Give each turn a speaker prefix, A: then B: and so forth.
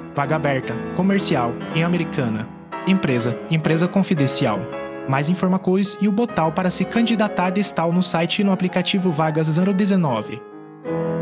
A: Vaga aberta, comercial, em Americana. Empresa, empresa confidencial. Mais informações e o botão para se candidatar está no site e no aplicativo Vagas 019.